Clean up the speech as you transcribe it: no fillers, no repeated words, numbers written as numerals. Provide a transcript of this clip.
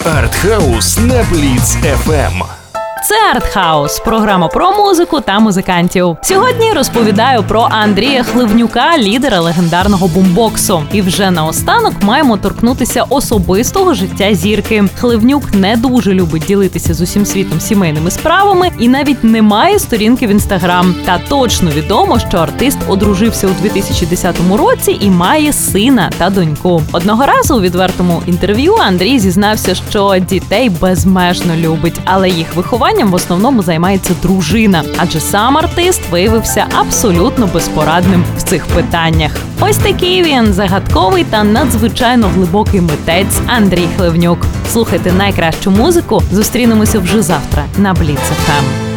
Артхаус на Бліц ФМ. Це Артхаус – програма про музику та музикантів. Сьогодні розповідаю про Андрія Хливнюка, лідера легендарного бумбоксу. І вже наостанок маємо торкнутися особистого життя зірки. Хливнюк не дуже любить ділитися з усім світом сімейними справами і навіть не має сторінки в Інстаграм. Та точно відомо, що артист одружився у 2010 році і має сина та доньку. Одного разу у відвертому інтерв'ю Андрій зізнався, що дітей безмежно любить, але їх виховання в основному займається дружина, адже сам артист виявився абсолютно безпорадним в цих питаннях. Ось такий він, загадковий та надзвичайно глибокий митець Андрій Хливнюк. Слухайте найкращу музику, зустрінемося вже завтра на Бліц ФМ.